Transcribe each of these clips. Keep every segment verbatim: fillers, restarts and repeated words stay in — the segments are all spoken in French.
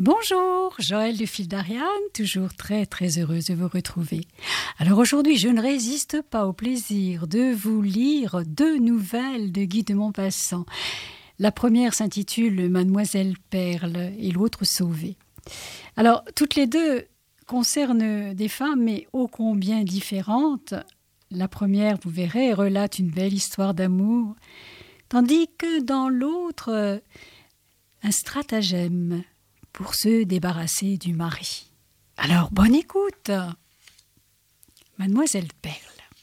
Bonjour, Joëlle de Fil d'Ariane, toujours très très heureuse de vous retrouver. Alors aujourd'hui, je ne résiste pas au plaisir de vous lire deux nouvelles de Guy de Maupassant. La première s'intitule Mademoiselle Perle et l'autre Sauvée. Alors toutes les deux concernent des femmes mais ô combien différentes. La première, vous verrez, relate une belle histoire d'amour, tandis que dans l'autre, un stratagème pour se débarrasser du mari. Alors, bonne écoute. Mademoiselle Perle.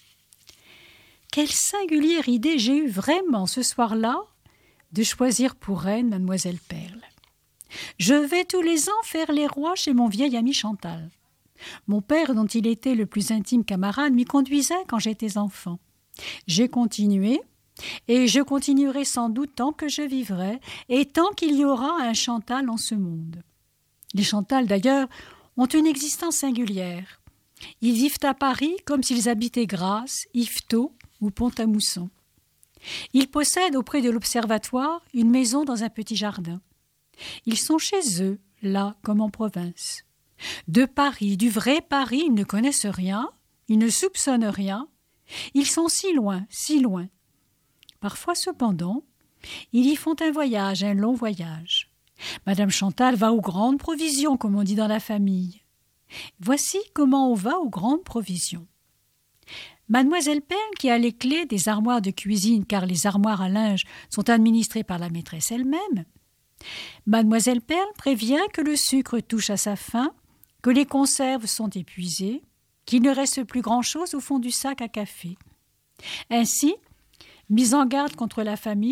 Quelle singulière idée j'ai eue vraiment ce soir-là de choisir pour reine Mademoiselle Perle. Je vais tous les ans faire les rois chez mon vieil ami Chantal. Mon père, dont il était le plus intime camarade, m'y conduisait quand j'étais enfant. J'ai continué, et je continuerai sans doute tant que je vivrai, et tant qu'il y aura un Chantal en ce monde. Les Chantal, d'ailleurs, ont une existence singulière. Ils vivent à Paris comme s'ils habitaient Grasse, Yvetot ou Pont-à-Mousson. Ils possèdent auprès de l'Observatoire une maison dans un petit jardin. Ils sont chez eux, là comme en province. De Paris, du vrai Paris, ils ne connaissent rien, ils ne soupçonnent rien. Ils sont si loin, si loin. Parfois, cependant, ils y font un voyage, un long voyage. Madame Chantal va aux grandes provisions, comme on dit dans la famille. Voici comment on va aux grandes provisions. Mademoiselle Perle, qui a les clés des armoires de cuisine, car les armoires à linge sont administrées par la maîtresse elle-même, Mademoiselle Perle prévient que le sucre touche à sa fin, que les conserves sont épuisées, qu'il ne reste plus grand-chose au fond du sac à café. Ainsi, mise en garde contre la famine,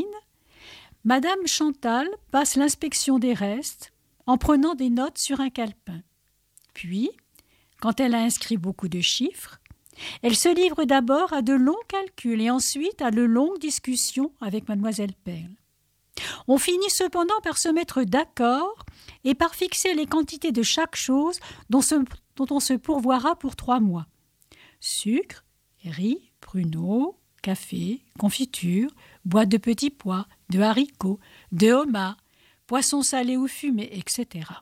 Madame Chantal passe l'inspection des restes en prenant des notes sur un calepin. Puis, quand elle a inscrit beaucoup de chiffres, elle se livre d'abord à de longs calculs et ensuite à de longues discussions avec Mademoiselle Perle. On finit cependant par se mettre d'accord et par fixer les quantités de chaque chose dont, se, dont on se pourvoira pour trois mois. Sucre, riz, pruneaux, café, confiture, boîte de petits pois, de haricots, de homards, poissons salés ou fumés, et cetera.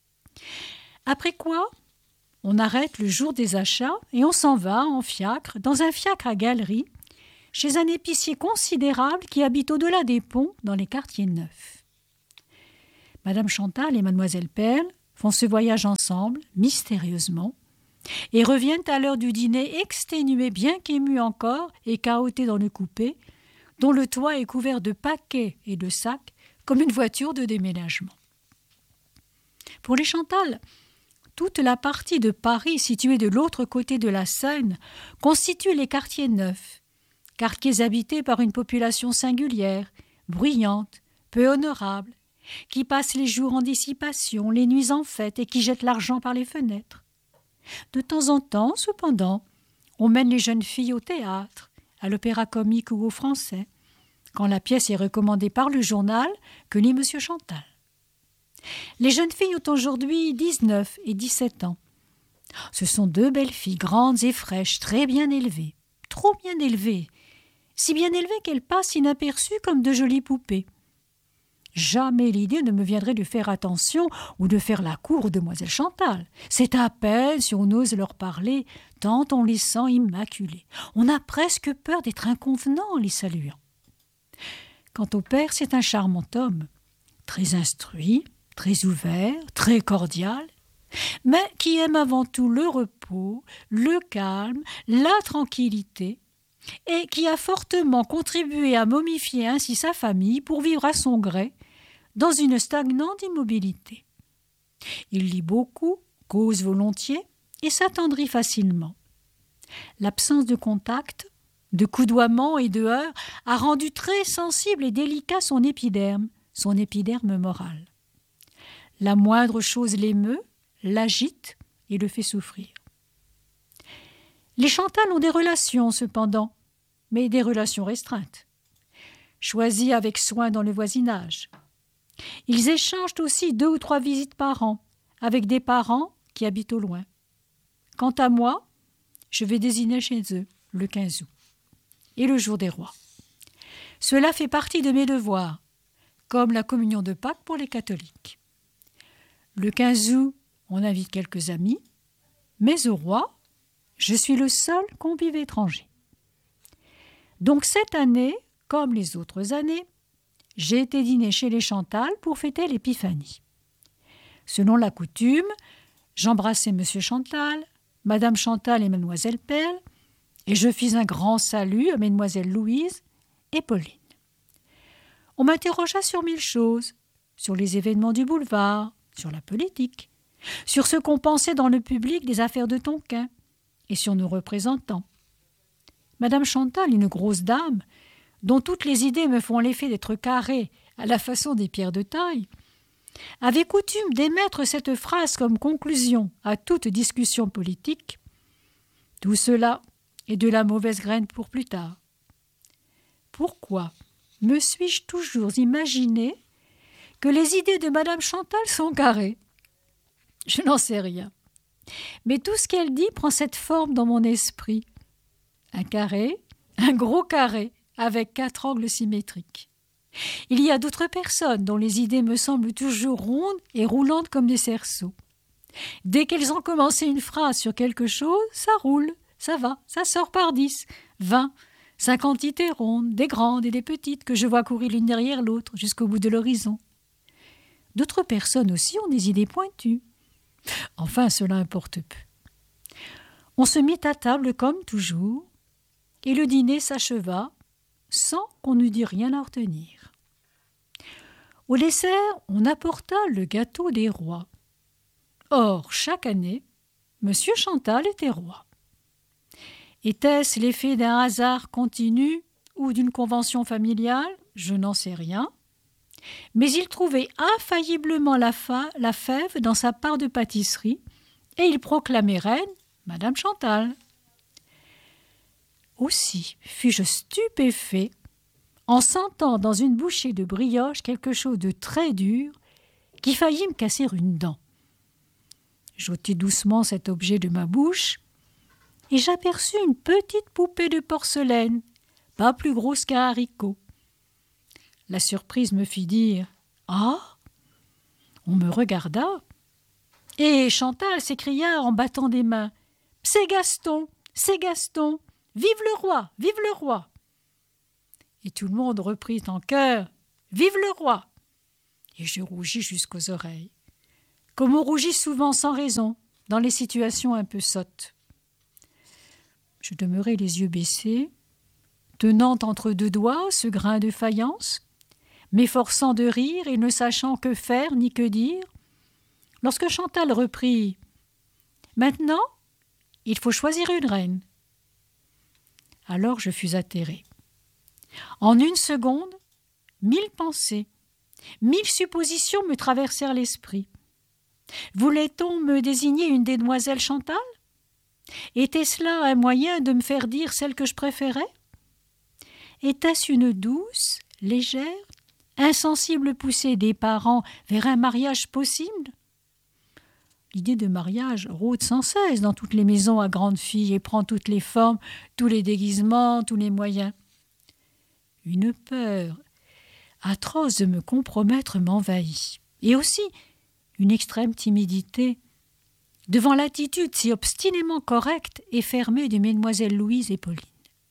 Après quoi, on arrête le jour des achats et on s'en va en fiacre, dans un fiacre à galerie, chez un épicier considérable qui habite au-delà des ponts dans les quartiers neufs. Madame Chantal et Mademoiselle Perle font ce voyage ensemble, mystérieusement, et reviennent à l'heure du dîner exténués, bien qu'émus encore et cahotés dans le coupé, dont le toit est couvert de paquets et de sacs, comme une voiture de déménagement. Pour les Chantal, toute la partie de Paris située de l'autre côté de la Seine constitue les quartiers neufs, quartiers habités par une population singulière, bruyante, peu honorable, qui passe les jours en dissipation, les nuits en fête et qui jette l'argent par les fenêtres. De temps en temps, cependant, on mène les jeunes filles au théâtre, à l'opéra comique ou au français, quand la pièce est recommandée par le journal que lit Monsieur Chantal. Les jeunes filles ont aujourd'hui dix-neuf et dix-sept ans. Ce sont deux belles filles, grandes et fraîches, très bien élevées, trop bien élevées, si bien élevées qu'elles passent inaperçues comme de jolies poupées. Jamais l'idée ne me viendrait de faire attention ou de faire la cour aux demoiselles Chantal. C'est à peine si on ose leur parler, tant on les sent immaculées. On a presque peur d'être inconvenant en les saluant. Quant au père, c'est un charmant homme, très instruit, très ouvert, très cordial, mais qui aime avant tout le repos, le calme, la tranquillité, et qui a fortement contribué à momifier ainsi sa famille pour vivre à son gré dans une stagnante immobilité. Il lit beaucoup, cause volontiers et s'attendrit facilement. L'absence de contact, de coudoiement et de heurts a rendu très sensible et délicat son épiderme, son épiderme moral. La moindre chose l'émeut, l'agite et le fait souffrir. Les Chantal ont des relations, cependant, mais des relations restreintes, choisies avec soin dans le voisinage. Ils échangent aussi deux ou trois visites par an, avec des parents qui habitent au loin. Quant à moi, je vais dîner chez eux le quinze août et le jour des rois. Cela fait partie de mes devoirs, comme la communion de Pâques pour les catholiques. Le quinze août, on invite quelques amis, mais au roi, je suis le seul convive étranger. Donc cette année, comme les autres années, j'ai été dîner chez les Chantal pour fêter l'épiphanie. Selon la coutume, j'embrassai Monsieur Chantal, Madame Chantal et Mademoiselle Perle, et je fis un grand salut à Mesdemoiselles Louise et Pauline. On m'interrogea sur mille choses, sur les événements du boulevard, sur la politique, sur ce qu'on pensait dans le public des affaires de Tonquin, et sur nos représentants. Madame Chantal, une grosse dame, dont toutes les idées me font l'effet d'être carrées à la façon des pierres de taille, avait coutume d'émettre cette phrase comme conclusion à toute discussion politique. Tout cela est de la mauvaise graine pour plus tard. Pourquoi me suis-je toujours imaginé que les idées de Madame Chantal sont carrées? Je n'en sais rien. Mais tout ce qu'elle dit prend cette forme dans mon esprit. Un carré, un gros carré, avec quatre angles symétriques. Il y a d'autres personnes dont les idées me semblent toujours rondes et roulantes comme des cerceaux. Dès qu'elles ont commencé une phrase sur quelque chose, ça roule, ça va, ça sort par dix, vingt, cinquante idées rondes, des grandes et des petites que je vois courir l'une derrière l'autre jusqu'au bout de l'horizon. D'autres personnes aussi ont des idées pointues. Enfin, cela importe peu. On se mit à table comme toujours, et le dîner s'acheva sans qu'on eût dit rien à retenir. Au dessert, on apporta le gâteau des rois. Or, chaque année, Monsieur Chantal était roi. Était-ce l'effet d'un hasard continu ou d'une convention familiale? Je n'en sais rien. Mais il trouvait infailliblement la, fa- la fève dans sa part de pâtisserie et il proclamait reine Madame Chantal. Aussi fus-je stupéfait en sentant dans une bouchée de brioche quelque chose de très dur qui faillit me casser une dent. J'ôtai doucement cet objet de ma bouche et j'aperçus une petite poupée de porcelaine, pas plus grosse qu'un haricot. La surprise me fit dire « Ah !» On me regarda et Chantal s'écria en battant des mains « C'est Gaston, c'est Gaston, vive le roi, vive le roi !» Et tout le monde reprit en chœur « Vive le roi !» Et je rougis jusqu'aux oreilles, comme on rougit souvent sans raison dans les situations un peu sottes. Je demeurai les yeux baissés, tenant entre deux doigts ce grain de faïence, m'efforçant de rire et ne sachant que faire ni que dire, lorsque Chantal reprit « Maintenant, il faut choisir une reine. » Alors je fus atterré. En une seconde, mille pensées, mille suppositions me traversèrent l'esprit. Voulait-on me désigner une des demoiselles Chantal? Était-ce là un moyen de me faire dire celle que je préférais? Était-ce une douce, légère, insensible poussée des parents vers un mariage possible? L'idée de mariage rôde sans cesse dans toutes les maisons à grandes filles et prend toutes les formes, tous les déguisements, tous les moyens. Une peur atroce de me compromettre m'envahit, et aussi une extrême timidité devant l'attitude si obstinément correcte et fermée de mesdemoiselles Louise et Pauline.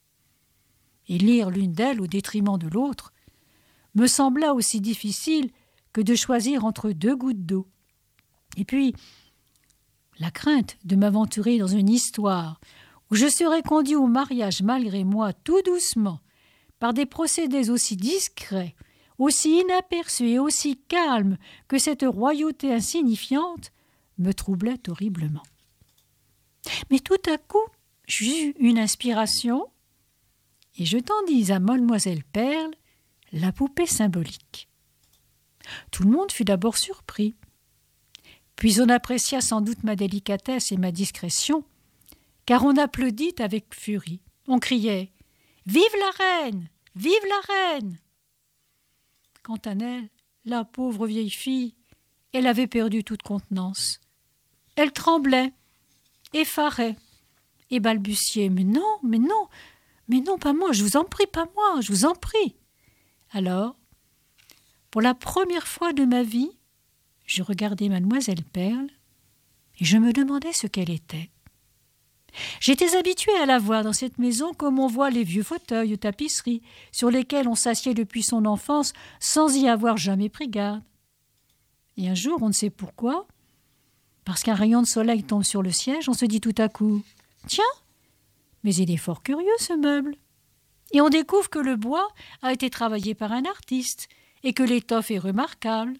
Élire l'une d'elles au détriment de l'autre me sembla aussi difficile que de choisir entre deux gouttes d'eau. Et puis, la crainte de m'aventurer dans une histoire où je serais conduit au mariage malgré moi tout doucement, par des procédés aussi discrets, aussi inaperçus et aussi calmes que cette royauté insignifiante, me troublait horriblement. Mais tout à coup, j'eus une inspiration et je tendis à mademoiselle Perle la poupée symbolique. Tout le monde fut d'abord surpris. Puis on apprécia sans doute ma délicatesse et ma discrétion, car on applaudit avec furie. On criait « Vive la reine! Vive la reine !» Quant à elle, la pauvre vieille fille, elle avait perdu toute contenance. Elle tremblait, effarait, et balbutiait « Mais non, mais non, mais non, pas moi, je vous en prie, pas moi, je vous en prie !» Alors, pour la première fois de ma vie, Je regardais mademoiselle Perle et je me demandais ce qu'elle était. J'étais habituée à la voir dans cette maison comme on voit les vieux fauteuils de tapisserie sur lesquels on s'assied depuis son enfance sans y avoir jamais pris garde. Et un jour, on ne sait pourquoi, parce qu'un rayon de soleil tombe sur le siège, on se dit tout à coup « Tiens, mais il est fort curieux ce meuble !» Et on découvre que le bois a été travaillé par un artiste et que l'étoffe est remarquable.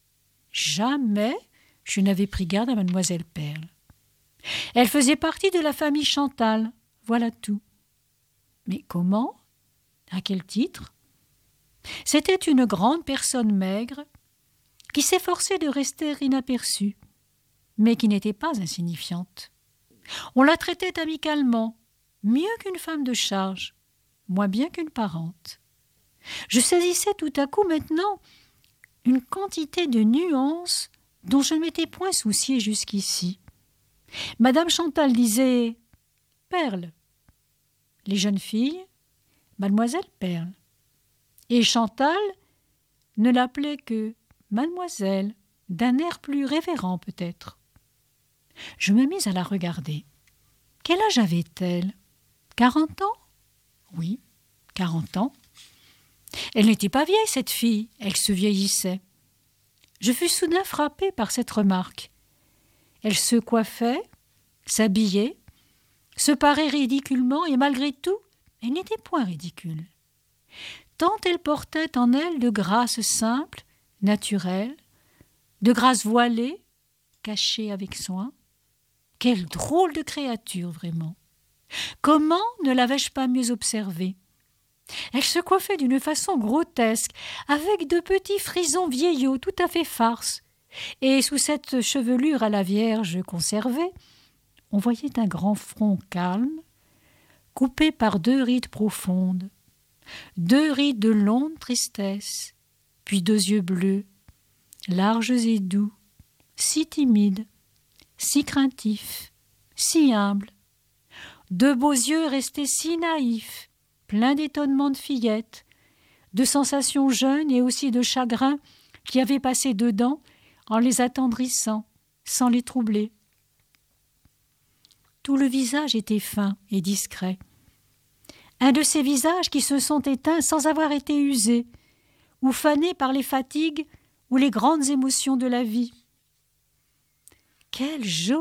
Jamais je n'avais pris garde à mademoiselle Perle. Elle faisait partie de la famille Chantal, voilà tout. Mais comment? À quel titre? C'était une grande personne maigre qui s'efforçait de rester inaperçue, mais qui n'était pas insignifiante. On la traitait amicalement, mieux qu'une femme de charge, moins bien qu'une parente. Je saisissais tout à coup maintenant une quantité de nuances dont je ne m'étais point souciée jusqu'ici. Madame Chantal disait « Perle ». Les jeunes filles « Mademoiselle Perle ». Et Chantal ne l'appelait que « Mademoiselle », d'un air plus révérend peut-être. Je me mis à la regarder. Quel âge avait-elle? Quarante ans? Oui, quarante ans. Elle n'était pas vieille, cette fille, elle se vieillissait. Je fus soudain frappée par cette remarque. Elle se coiffait, s'habillait, se parait ridiculement, et malgré tout, elle n'était point ridicule. Tant elle portait en elle de grâce simple, naturelle, de grâce voilée, cachée avec soin. Quelle drôle de créature, vraiment! Comment ne l'avais-je pas mieux observée? Elle se coiffait d'une façon grotesque, avec de petits frisons vieillots tout à fait farces, et sous cette chevelure à la Vierge conservée, on voyait un grand front calme, coupé par deux rides profondes, deux rides de longue tristesse, puis deux yeux bleus, larges et doux, si timides, si craintifs, si humbles, deux beaux yeux restés si naïfs, pleins d'étonnement de fillette, de sensations jeunes et aussi de chagrin qui avaient passé dedans en les attendrissant, sans les troubler. Tout le visage était fin et discret. Un de ces visages qui se sont éteints sans avoir été usés, ou fanés par les fatigues ou les grandes émotions de la vie. Quelle jolie